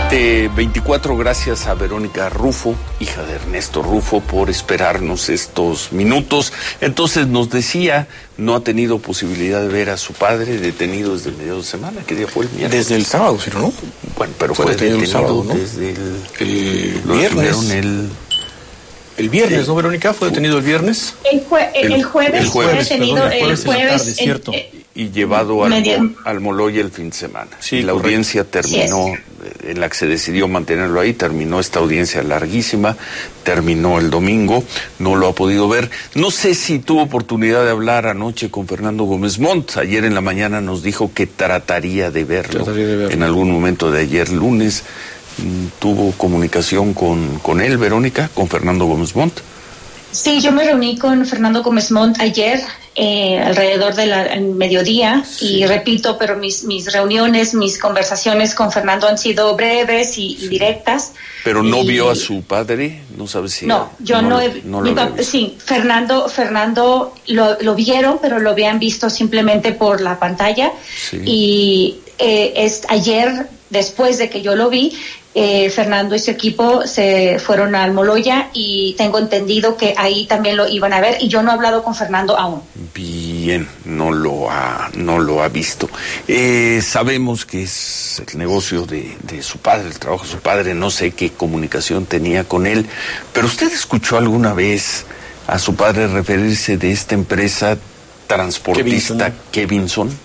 24, gracias a Verónica Rufo, hija de Ernesto Rufo, por esperarnos estos minutos. Entonces nos decía, no ha tenido posibilidad de ver a su padre detenido desde el medio de semana. ¿Qué día fue el miércoles? Desde el sábado, ¿sí, no? Bueno, pero fue detenido el sábado, ¿no? Desde el viernes. El viernes, ¿no, Verónica? ¿Fue detenido el viernes? El jueves fue detenido, el jueves cierto. Y llevado al Moloya el fin de semana. Sí, la audiencia terminó, en la que se decidió mantenerlo ahí, terminó esta audiencia larguísima, terminó el domingo, no lo ha podido ver. No sé si tuvo oportunidad de hablar anoche con Fernando Gómez Montt. Ayer en la mañana nos dijo que trataría de verlo. En algún momento de ayer lunes. ¿Tuvo comunicación con él, Verónica, con Fernando Gómez Montt? Sí, yo me reuní con Fernando Gómez Montt ayer, alrededor del mediodía, y repito, pero mis reuniones, mis conversaciones con Fernando han sido breves y directas. ¿Pero no vio a su padre? ¿No sabe si...? No, yo no he... Sí, Fernando lo vieron, pero lo habían visto simplemente por la pantalla. Sí. Y ayer, después de que yo lo vi, Fernando y su equipo se fueron al Moloya y tengo entendido que ahí también lo iban a ver, y yo no he hablado con Fernando aún. Bien, no lo ha visto. Sabemos que es el negocio de su padre, el trabajo de su padre. No sé qué comunicación tenía con él, pero ¿usted escuchó alguna vez a su padre referirse de esta empresa transportista Kevinson?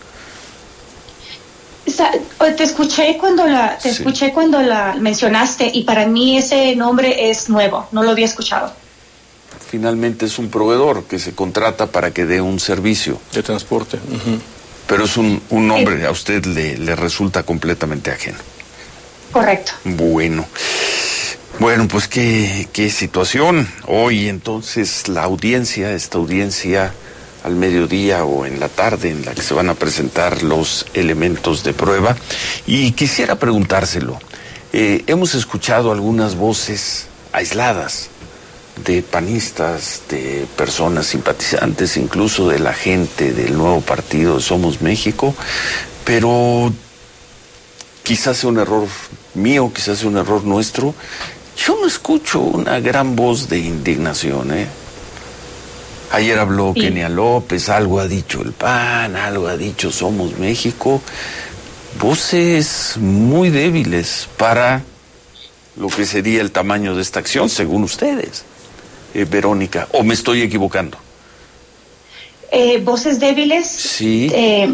Te escuché cuando la mencionaste, y para mí ese nombre es nuevo, no lo había escuchado. Finalmente es un proveedor que se contrata para que dé un servicio de transporte. Uh-huh. Pero es un nombre, a usted le resulta completamente ajeno. Correcto. Bueno, pues qué situación. Hoy entonces esta audiencia al mediodía o en la tarde, en la que se van a presentar los elementos de prueba. Y quisiera preguntárselo, hemos escuchado algunas voces aisladas de panistas, de personas simpatizantes, incluso de la gente del nuevo partido Somos México, pero quizás sea un error mío, quizás sea un error nuestro. Yo no escucho una gran voz de indignación, Ayer habló Kenia López, algo ha dicho el PAN, algo ha dicho Somos México. Voces muy débiles para lo que sería el tamaño de esta acción, según ustedes, Verónica. ¿O me estoy equivocando? ¿Voces débiles? Sí.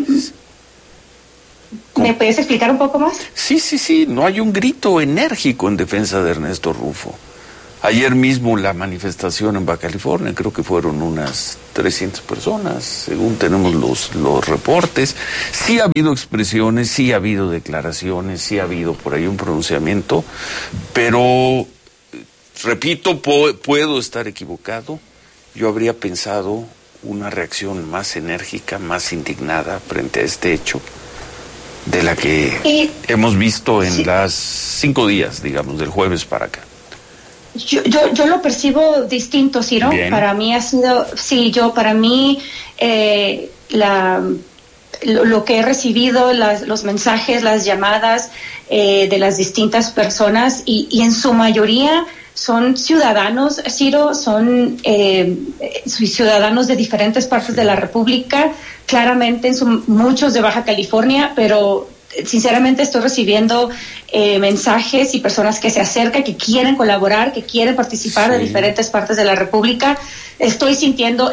¿Me puedes explicar un poco más? Sí. No hay un grito enérgico en defensa de Ernesto Rufo. Ayer mismo la manifestación en Baja California, creo que fueron unas 300 personas, según tenemos los reportes. Sí ha habido expresiones, sí ha habido declaraciones, sí ha habido por ahí un pronunciamiento, pero, repito, puedo estar equivocado. Yo habría pensado una reacción más enérgica, más indignada frente a este hecho, de la que hemos visto en las 5 días, digamos, del jueves para acá. Yo lo percibo distinto, Ciro. Bien. Para mí ha sido, lo que he recibido, los mensajes, las llamadas de las distintas personas, y en su mayoría son ciudadanos, Ciro, son ciudadanos de diferentes partes de la República, claramente muchos de Baja California, pero sinceramente estoy recibiendo mensajes y personas que se acercan, que quieren colaborar, que quieren participar de diferentes partes de la República. Estoy sintiendo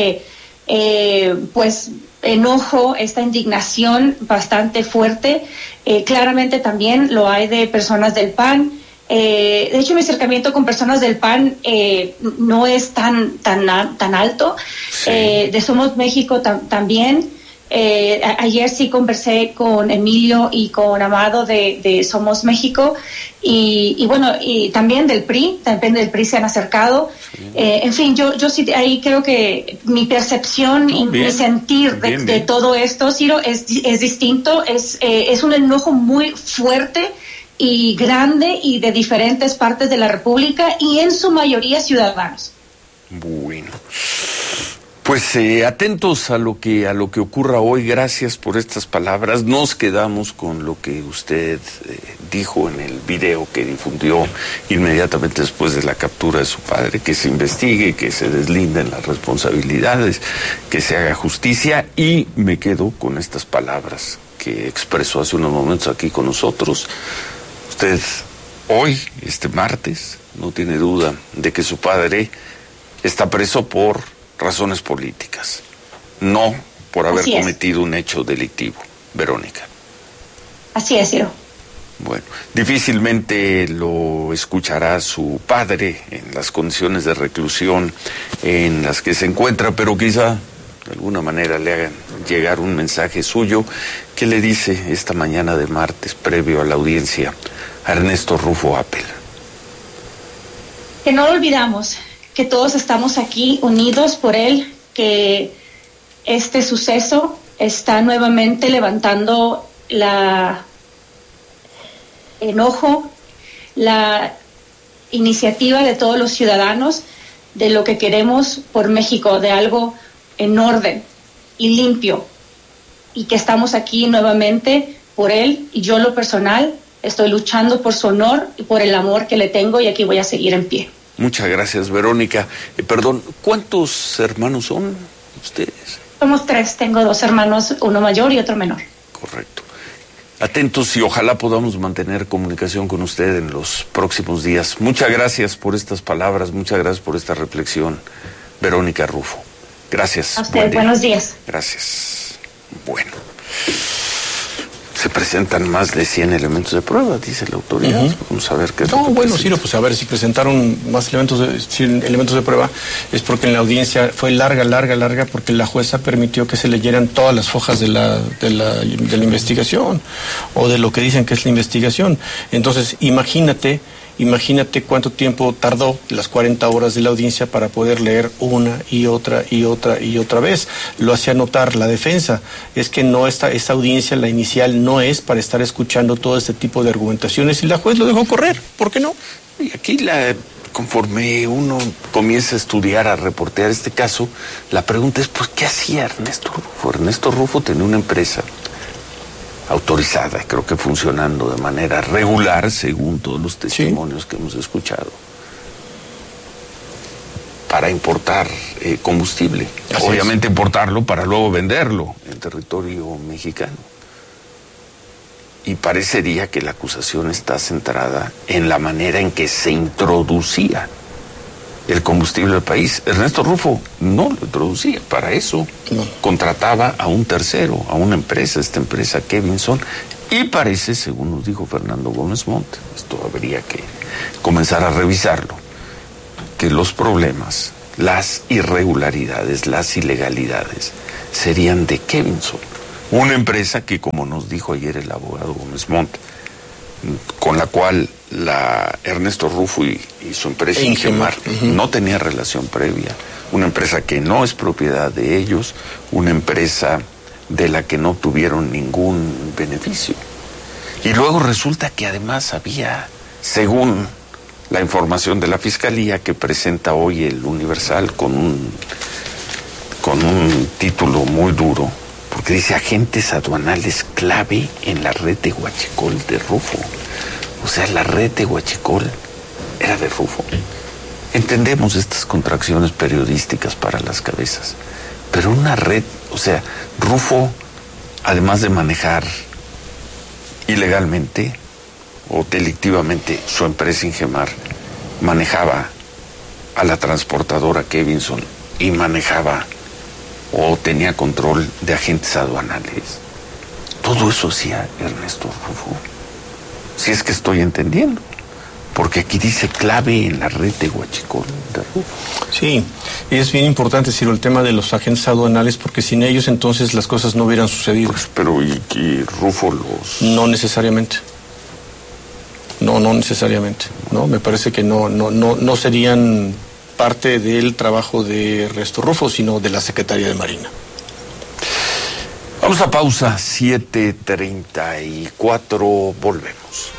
enojo, esta indignación bastante fuerte. Claramente también lo hay de personas del PAN. De hecho, mi acercamiento con personas del PAN no es tan alto. De Somos México también. Ayer sí conversé con Emilio y con Amado de Somos México, y también del PRI se han acercado. En fin, yo sí ahí creo que mi percepción y mi sentir de todo esto, Ciro, es distinto. Es un enojo muy fuerte y grande, y de diferentes partes de la República, y en su mayoría ciudadanos. Bueno, Pues atentos a lo que ocurra hoy. Gracias por estas palabras. Nos quedamos con lo que usted dijo en el video que difundió inmediatamente después de la captura de su padre, que se investigue, que se deslinden las responsabilidades, que se haga justicia, y me quedo con estas palabras que expresó hace unos momentos aquí con nosotros. Usted hoy, este martes, no tiene duda de que su padre está preso por razones políticas, no por haber cometido un hecho delictivo. Verónica. Así es, Ciro. Bueno, difícilmente lo escuchará su padre en las condiciones de reclusión en las que se encuentra, pero quizá de alguna manera le hagan llegar un mensaje suyo que le dice esta mañana de martes, previo a la audiencia, a Ernesto Rufo Appel. Que no lo olvidamos, que todos estamos aquí unidos por él, que este suceso está nuevamente levantando la enojo, la iniciativa de todos los ciudadanos de lo que queremos por México, de algo en orden y limpio, y que estamos aquí nuevamente por él, y yo en lo personal estoy luchando por su honor y por el amor que le tengo, y aquí voy a seguir en pie. Muchas gracias, Verónica. Perdón, ¿cuántos hermanos son ustedes? Somos 3, tengo 2 hermanos, uno mayor y otro menor. Correcto. Atentos y ojalá podamos mantener comunicación con usted en los próximos días. Muchas gracias por estas palabras, muchas gracias por esta reflexión, Verónica Rufo. Gracias. A usted, buenos días. Gracias. Bueno. Se presentan más de 100 elementos de prueba, dice la autoridad. Vamos a ver qué es. No, bueno, Ciro, pues a ver, si presentaron más elementos de prueba, es porque en la audiencia fue larga, porque la jueza permitió que se leyeran todas las hojas de la investigación, o de lo que dicen que es la investigación. Entonces, imagínate cuánto tiempo tardó las 40 horas de la audiencia para poder leer una y otra vez. Lo hacía notar la defensa. Es que no, esta audiencia, la inicial, no es para estar escuchando todo este tipo de argumentaciones, y la juez lo dejó correr. ¿Por qué no? Y aquí, conforme uno comienza a estudiar, a reportear este caso, la pregunta es, pues, ¿qué hacía Ernesto Rufo? Ernesto Rufo tenía una empresa autorizada, creo que funcionando de manera regular, según todos los testimonios que hemos escuchado, para importar combustible. Obviamente importarlo para luego venderlo en territorio mexicano. Y parecería que la acusación está centrada en la manera en que se introducía el combustible del país. Ernesto Rufo no lo introducía, para eso contrataba a un tercero, a una empresa, esta empresa Kevinson, y parece, según nos dijo Fernando Gómez Montt, esto habría que comenzar a revisarlo, que los problemas, las irregularidades, las ilegalidades serían de Kevinson, una empresa que, como nos dijo ayer el abogado Gómez Montt, con la cual Ernesto Rufo y su empresa Ingemar no tenía relación previa, una empresa que no es propiedad de ellos, una empresa de la que no tuvieron ningún beneficio. Y luego resulta que además había, según la información de la Fiscalía que presenta hoy el Universal con un título muy duro, porque dice agentes aduanales clave en la red de huachicol de Rufo. O sea, la red de huachicol era de Rufo. Entendemos estas contracciones periodísticas para las cabezas, pero una red, o sea, Rufo, además de manejar ilegalmente o delictivamente su empresa Ingemar, manejaba a la transportadora Kevinson y manejaba o tenía control de agentes aduanales. Todo eso hacía Ernesto Rufo. Si es que estoy entendiendo, porque aquí dice clave en la red de huachicol de Rufo. Sí, y es bien importante, Ciro, el tema de los agentes aduanales, porque sin ellos entonces las cosas no hubieran sucedido. Pues, pero ¿y Rufo los...? No necesariamente. No necesariamente. No, me parece que no serían parte del trabajo de Ernesto Rufo, sino de la Secretaría de Marina. Vamos a pausa, 7:34, volvemos.